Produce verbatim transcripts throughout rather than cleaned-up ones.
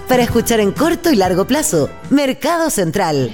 para escuchar en corto y largo plazo. Mercado Central.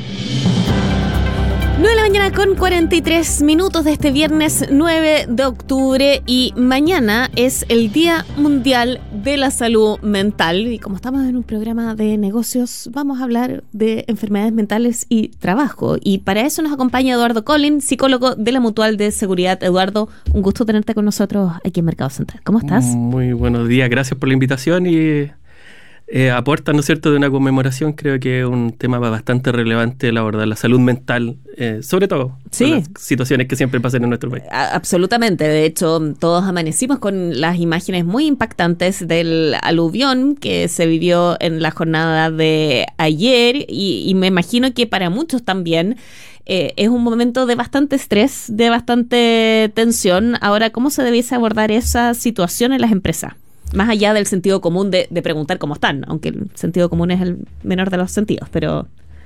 nueve de la mañana con cuarenta y tres minutos de este viernes nueve de octubre, y mañana es el Día Mundial de la Salud Mental, y como estamos en un programa de negocios vamos a hablar de enfermedades mentales y trabajo, y para eso nos acompaña Eduardo Collin, psicólogo de la Mutual de Seguridad. Eduardo, un gusto tenerte con nosotros aquí en Mercado Central. ¿Cómo estás? Muy buenos días, gracias por la invitación y Eh, aporta, ¿no es cierto?, de una conmemoración. Creo que es un tema bastante relevante el abordar la salud mental, eh, sobre todo sí. las situaciones que siempre pasan en nuestro país. A- absolutamente, de hecho todos amanecimos con las imágenes muy impactantes del aluvión que se vivió en la jornada de ayer, y, y me imagino que para muchos también eh, es un momento de bastante estrés, de bastante tensión. Ahora, ¿cómo se debiese abordar esa situación en las empresas? Más allá del sentido común de, de preguntar cómo están, aunque el sentido común es el menor de los sentidos, pero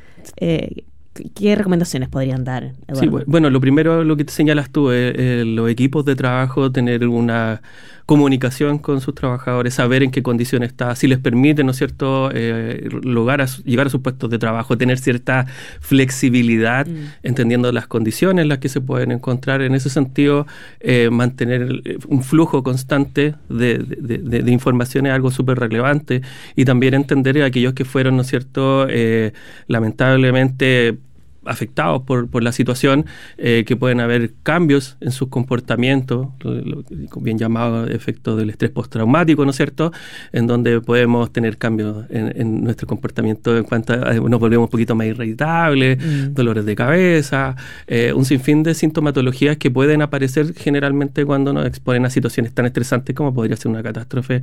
eh, ¿qué recomendaciones podrían dar, Eduardo? Sí, bueno, lo primero, lo que te señalas tú, eh, eh, los equipos de trabajo, tener una comunicación con sus trabajadores, saber en qué condiciones está, si les permite, ¿no es cierto?, eh, lograr a su, llegar a sus puestos de trabajo, tener cierta flexibilidad, mm. entendiendo las condiciones en las que se pueden encontrar. En ese sentido, eh, mantener un flujo constante de, de, de, de información es algo súper relevante, y también entender que aquellos que fueron, ¿no es cierto?, eh, lamentablemente afectados por, por la situación, eh, que pueden haber cambios en sus comportamientos, lo, lo, bien llamado efecto del estrés postraumático, ¿no es cierto?, en donde podemos tener cambios en, en nuestro comportamiento en cuanto a, nos volvemos un poquito más irritables, mm. dolores de cabeza, eh, un sinfín de sintomatologías que pueden aparecer generalmente cuando nos exponen a situaciones tan estresantes como podría ser una catástrofe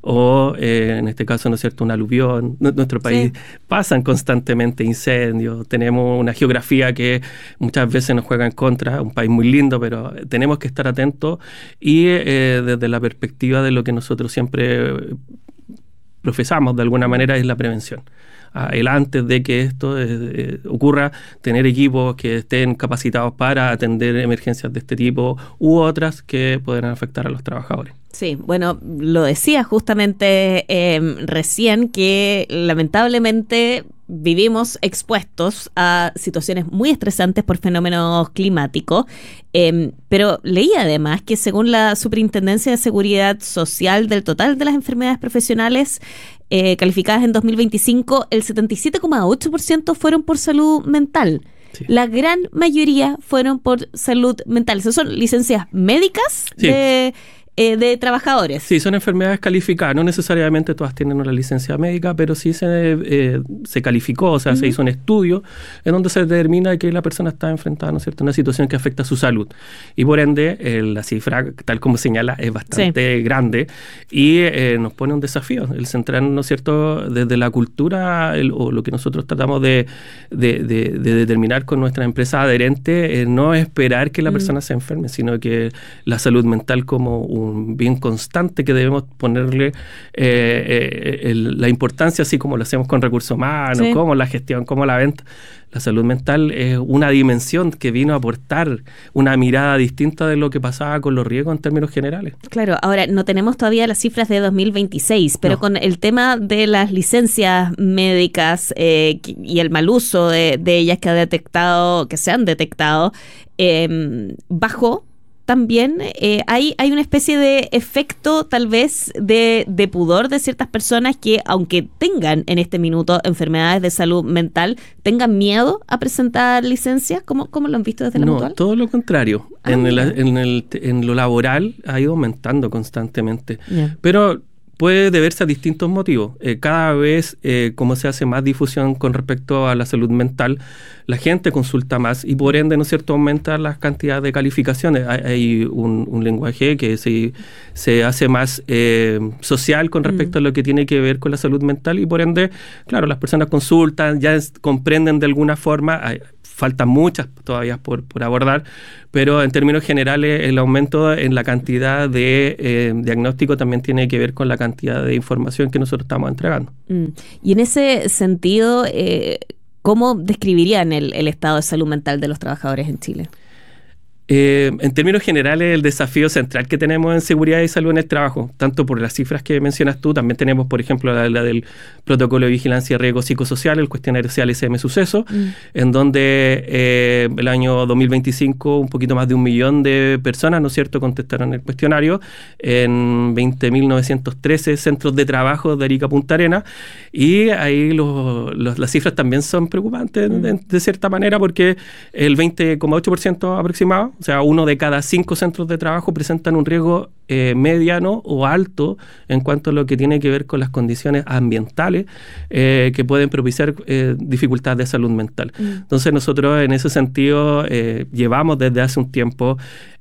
o, eh, en este caso, ¿no es cierto?, un aluvión. N- nuestro país sí. pasan constantemente incendios, tenemos una geografía que muchas veces nos juega en contra, un país muy lindo, pero tenemos que estar atentos y eh, desde la perspectiva de lo que nosotros siempre profesamos de alguna manera es la prevención. Ah, el antes de que esto eh, eh, ocurra, tener equipos que estén capacitados para atender emergencias de este tipo u otras que puedan afectar a los trabajadores. Sí, bueno, lo decía justamente eh, recién que lamentablemente vivimos expuestos a situaciones muy estresantes por fenómenos climáticos, eh, pero leí además que según la Superintendencia de Seguridad Social, del total de las enfermedades profesionales eh, calificadas en dos mil veinticinco, el setenta y siete coma ocho por ciento fueron por salud mental. Sí. La gran mayoría fueron por salud mental. ¿Esas son licencias médicas? Sí. de Eh, de trabajadores? Sí, son enfermedades calificadas, no necesariamente todas tienen una licencia médica, pero sí se, eh, se calificó, o sea, uh-huh. se hizo un estudio en donde se determina que la persona está enfrentada, ¿no es cierto?, a una situación que afecta a su salud, y por ende eh, la cifra, tal como señala, es bastante sí. grande, y eh, nos pone un desafío, el centrar, ¿no es cierto?, desde la cultura, el, o lo que nosotros tratamos de, de, de, de determinar con nuestra empresa adherente, eh, no esperar que la uh-huh. persona se enferme, sino que la salud mental como un un bien constante que debemos ponerle eh, eh, el, la importancia, así como lo hacemos con recursos humanos, sí. como la gestión, como la venta. La salud mental es una dimensión que vino a aportar una mirada distinta de lo que pasaba con los riesgos en términos generales. Claro, ahora no tenemos todavía las cifras de dos mil veintiséis, pero no. con el tema de las licencias médicas eh, y el mal uso de, de ellas que ha detectado, que se han detectado, eh, bajó. También eh, hay, hay una especie de efecto tal vez de, de pudor de ciertas personas que, aunque tengan en este minuto enfermedades de salud mental, tengan miedo a presentar licencias. ¿Cómo, cómo lo han visto desde la no, Mutual? No, todo lo contrario. Ah, en, el, en, el, en lo laboral ha ido aumentando constantemente. Yeah. Pero puede deberse a distintos motivos. Eh, cada vez, eh, como se hace más difusión con respecto a la salud mental, la gente consulta más y por ende, ¿no es cierto?, aumenta las cantidades de calificaciones. Hay, hay un, un lenguaje que se, se hace más eh, social con respecto mm. a lo que tiene que ver con la salud mental y por ende, claro, las personas consultan, ya es, comprenden de alguna forma. Hay, faltan muchas todavía por, por abordar, pero en términos generales el aumento en la cantidad de eh, diagnóstico también tiene que ver con la cantidad de información que nosotros estamos entregando. Mm. Y en ese sentido, eh, ¿cómo describirían el, el estado de salud mental de los trabajadores en Chile? Eh, en términos generales, el desafío central que tenemos en seguridad y salud en el trabajo, tanto por las cifras que mencionas tú, también tenemos, por ejemplo, la, la del protocolo de vigilancia y riesgo psicosocial, el cuestionario social S M Suceso, mm. en donde eh, el año dos mil veinticinco un poquito más de un millón de personas, ¿no es cierto?, contestaron el cuestionario en veinte mil novecientos trece centros de trabajo de Arica Punta Arenas, y ahí los, los, las cifras también son preocupantes mm. de, de cierta manera, porque el veinte coma ocho por ciento aproximado, o sea, uno de cada cinco centros de trabajo presentan un riesgo eh, mediano o alto en cuanto a lo que tiene que ver con las condiciones ambientales eh, que pueden propiciar eh, dificultades de salud mental. Mm. Entonces nosotros en ese sentido eh, llevamos desde hace un tiempo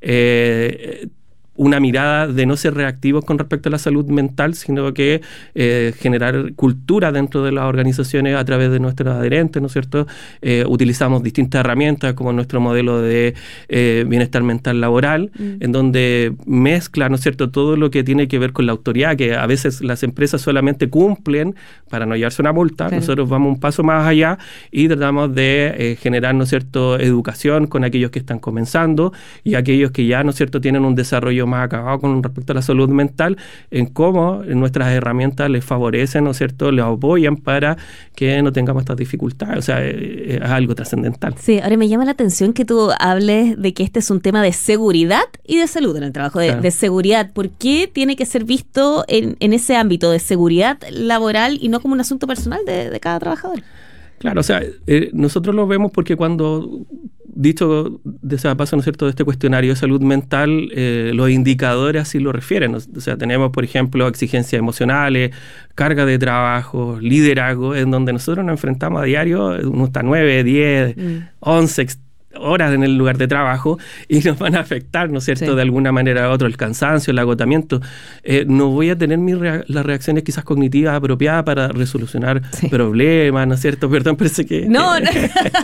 eh, una mirada de no ser reactivos con respecto a la salud mental, sino que eh, generar cultura dentro de las organizaciones a través de nuestros adherentes, ¿no es cierto? Eh, utilizamos distintas herramientas como nuestro modelo de eh, bienestar mental laboral, mm. en donde mezcla, ¿no es cierto?, todo lo que tiene que ver con la autoridad, que a veces las empresas solamente cumplen para no llevarse una multa. Claro. Nosotros vamos un paso más allá y tratamos de eh, generar, ¿no es cierto?, educación con aquellos que están comenzando y aquellos que ya, ¿no es cierto?, tienen un desarrollo más acabado con respecto a la salud mental, en cómo nuestras herramientas les favorecen, ¿no es cierto?, les apoyan para que no tengamos estas dificultades. O sea, es, es algo trascendental. Sí, ahora me llama la atención que tú hables de que este es un tema de seguridad y de salud en el trabajo, de, claro. de seguridad. ¿Por qué tiene que ser visto en, en ese ámbito de seguridad laboral y no como un asunto personal de, de cada trabajador? Claro, o sea, eh, nosotros lo vemos porque cuando, dicho de ese paso, ¿no es cierto?, de este cuestionario de salud mental, eh, los indicadores así lo refieren. O sea, tenemos, por ejemplo, exigencias emocionales, carga de trabajo, liderazgo, en donde nosotros nos enfrentamos a diario, uno está nueve, diez, once horas en el lugar de trabajo y nos van a afectar, ¿no es cierto?, sí. de alguna manera u otra, el cansancio, el agotamiento. Eh, no voy a tener mis rea- las reacciones quizás cognitivas apropiadas para resolucionar sí. problemas, ¿no es cierto? Perdón, parece que... No, que, no.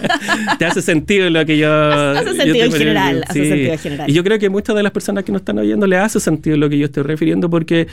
te hace sentido lo que yo... Hace sentido yo en general, sí. hace sentido en general. Y yo creo que muchas de las personas que nos están oyendo les hace sentido lo que yo estoy refiriendo porque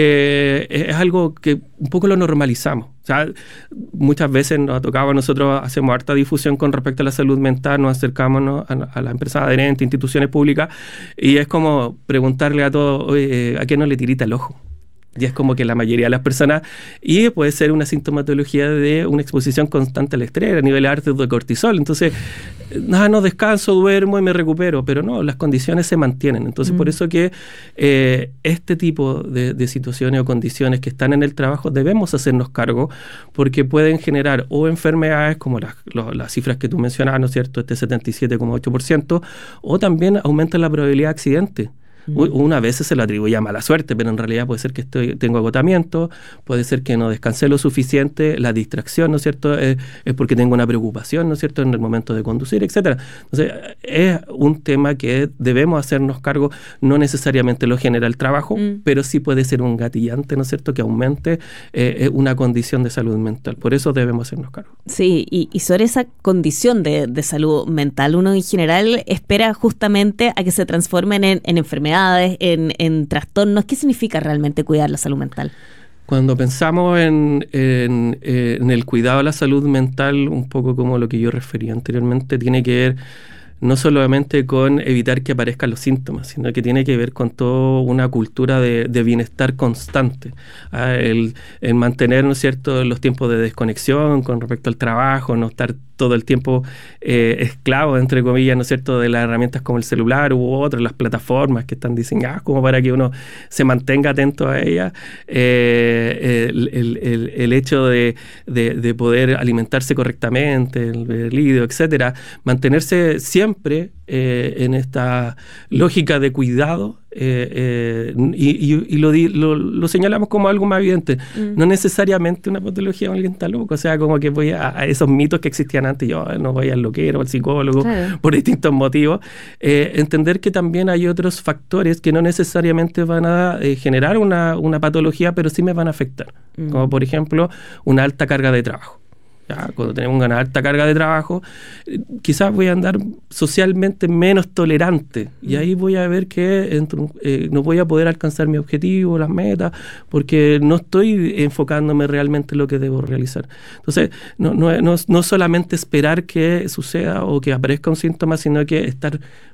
eh, es algo que un poco lo normalizamos. O sea, muchas veces nos ha tocado a nosotros, hacemos harta difusión con respecto a la salud mental, nos acercamos, ¿no?, a, a las empresas adherentes, instituciones públicas, y es como preguntarle a todos, oye, ¿a qué no le tirita el ojo? Y es como que la mayoría de las personas, y puede ser una sintomatología de una exposición constante al estrés, a niveles altos de cortisol. Entonces, nada, no descanso, duermo y me recupero, pero no, las condiciones se mantienen. Entonces, mm. por eso que eh, este tipo de, de situaciones o condiciones que están en el trabajo debemos hacernos cargo, porque pueden generar o enfermedades como las, lo, las cifras que tú mencionabas, ¿no es cierto?, este setenta y siete coma ocho por ciento, o también aumenta la probabilidad de accidente. Una vez se lo atribuye a mala suerte, pero en realidad puede ser que estoy, tengo agotamiento, puede ser que no descansé lo suficiente, la distracción, ¿no es cierto?, es, es porque tengo una preocupación, ¿no es cierto?, en el momento de conducir, etcétera. Entonces, es un tema que debemos hacernos cargo, no necesariamente lo genera el trabajo, mm. pero sí puede ser un gatillante, ¿no es cierto?, que aumente eh, una condición de salud mental. Por eso debemos hacernos cargo. Sí, y, y sobre esa condición de, de salud mental, uno en general espera justamente a que se transformen en, en enfermedades, En, en trastornos. ¿Qué significa realmente cuidar la salud mental? Cuando pensamos en, en, en el cuidado de la salud mental, un poco como lo que yo refería anteriormente, tiene que ver no solamente con evitar que aparezcan los síntomas, sino que tiene que ver con toda una cultura de, de bienestar constante. ¿Ah? El, el mantener, ¿no es cierto?, los tiempos de desconexión con respecto al trabajo, no estar todo el tiempo eh, esclavo, entre comillas, ¿no es cierto?, de las herramientas como el celular u otras, las plataformas que están diseñadas como para que uno se mantenga atento a ellas. Eh, el, el, el, el hecho de, de, de poder alimentarse correctamente, el ver etcétera, mantenerse siempre eh, en esta lógica de cuidado. Eh, eh, y y, y lo, lo, lo señalamos como algo más evidente, mm. no necesariamente una patología de alguien está loco, o sea, como que voy a, a esos mitos que existían antes, yo no voy al loquero, al psicólogo, claro. por distintos motivos, eh, entender que también hay otros factores que no necesariamente van a eh, generar una, una patología, pero sí me van a afectar, mm. como por ejemplo una alta carga de trabajo. Ya, cuando tenemos una alta carga de trabajo, eh, quizás voy a andar socialmente menos tolerante y ahí voy a ver que entro, eh, no voy a poder alcanzar mi objetivo, las metas, porque no estoy enfocándome realmente en lo que debo realizar. Entonces, no, no, no, no solamente esperar que suceda o que aparezca un síntoma, sino que estar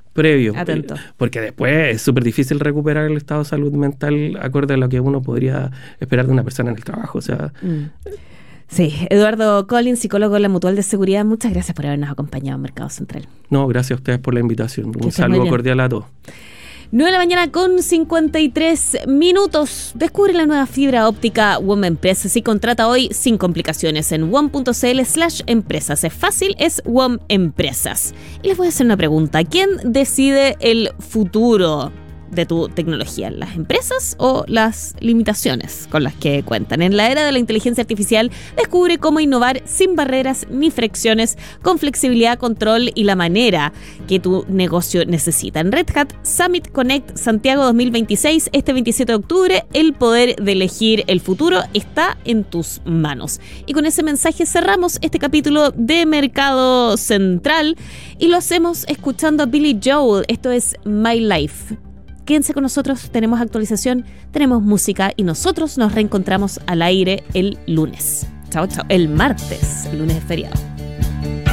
previo. Atento. Porque después es súper difícil recuperar el estado de salud mental acorde a lo que uno podría esperar de una persona en el trabajo. O sea... Mm. Sí, Eduardo Collins, psicólogo de la Mutual de Seguridad, muchas gracias por habernos acompañado en Mercado Central. No, gracias a ustedes por la invitación. Que Un saludo cordial a todos. nueve de la mañana con cincuenta y tres minutos. Descubre la nueva fibra óptica W O M Empresas y contrata hoy sin complicaciones en wom.cl slash empresas. Es fácil, es W O M Empresas. Y les voy a hacer una pregunta. ¿Quién decide el futuro de tu tecnología? ¿Las empresas o las limitaciones con las que cuentan? En la era de la inteligencia artificial, descubre cómo innovar sin barreras ni fricciones, con flexibilidad, control y la manera que tu negocio necesita. En Red Hat Summit Connect Santiago dos mil veintiséis, este veintisiete de octubre, el poder de elegir el futuro está en tus manos. Y con ese mensaje cerramos este capítulo de Mercado Central y lo hacemos escuchando a Billy Joel. Esto es My Life. Quédense con nosotros, tenemos actualización, tenemos música y nosotros nos reencontramos al aire el lunes. Chao, chao. El martes, el lunes es feriado.